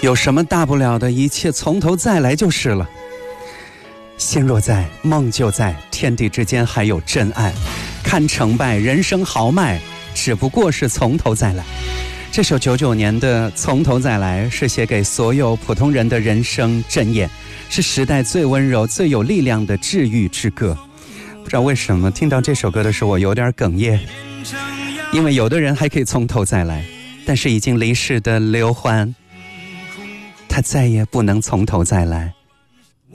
有什么大不了的，一切从头再来就是了。心若在，梦就在，天地之间还有真爱。看成败，人生豪迈，只不过是从头再来。这首99年的《从头再来》是写给所有普通人的人生箴言，是时代最温柔、最有力量的治愈之歌。不知道为什么听到这首歌的时候我有点哽咽，因为有的人还可以从头再来，但是已经离世的刘欢，他再也不能从头再来。